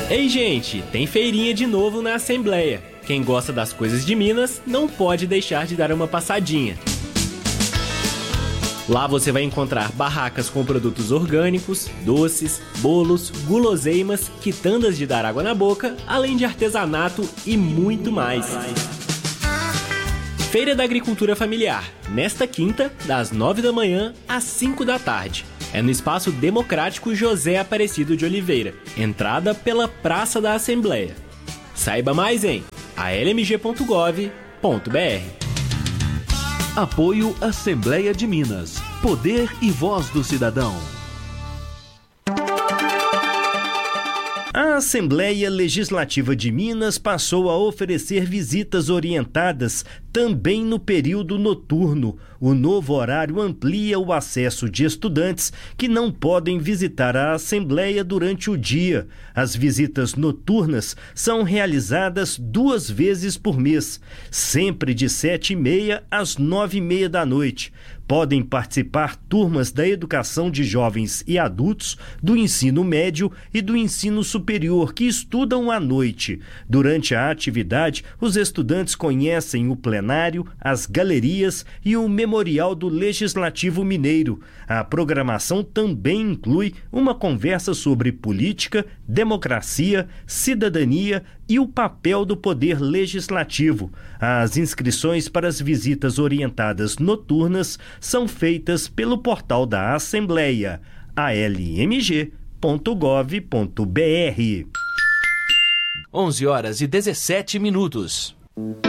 Ei, gente, tem feirinha de novo na Assembleia. Quem gosta das coisas de Minas não pode deixar de dar uma passadinha. Lá você vai encontrar barracas com produtos orgânicos, doces, bolos, guloseimas, quitandas de dar água na boca, além de artesanato e muito mais. Feira da Agricultura Familiar, nesta quinta, das 9 da manhã às 5 da tarde. É no Espaço Democrático José Aparecido de Oliveira, entrada pela Praça da Assembleia. Saiba mais em almg.gov.br. Apoio Assembleia de Minas. Poder e voz do cidadão. A Assembleia Legislativa de Minas passou a oferecer visitas orientadas também no período noturno. O novo horário amplia o acesso de estudantes que não podem visitar a Assembleia durante o dia. As visitas noturnas são realizadas 2 vezes por mês, sempre de 7h30 às 9h30 da noite. Podem participar turmas da educação de jovens e adultos, do ensino médio e do ensino superior que estudam à noite. Durante a atividade, os estudantes conhecem o plenário, as galerias e o Memorial do Legislativo Mineiro. A programação também inclui uma conversa sobre política, democracia, cidadania e o papel do poder legislativo. As inscrições para as visitas orientadas noturnas são feitas pelo portal da Assembleia, almg.gov.br. 11h17.